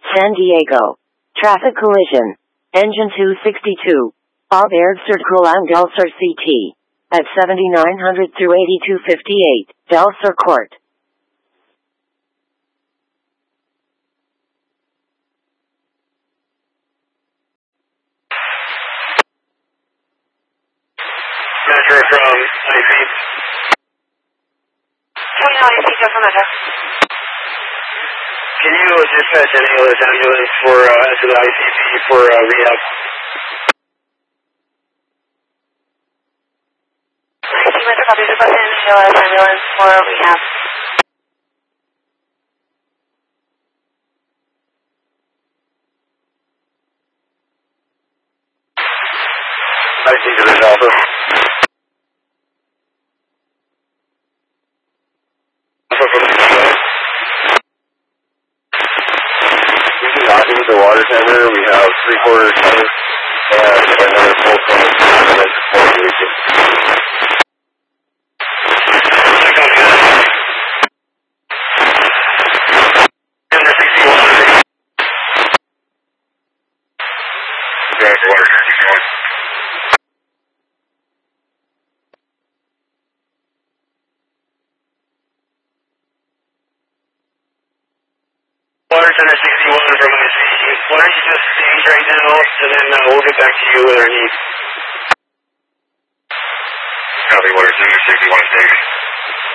San Diego. Traffic collision. Engine 262. All aired Circle and Del Sur CT. At 7900 through 8258, Del Sur Court. Metro from IC. Can you dispatch an ambulance for to the ICP for rehab? Metro copy, request an ambulance for rehab. IC Division Alpha. We do not need the water tender. We have 3/4 tank and another full tank and then just more leaking. Water Center 61 from IC. Why don't you just stage right now, and then we'll get back to you with our needs. Copy, Water Center 61 stage.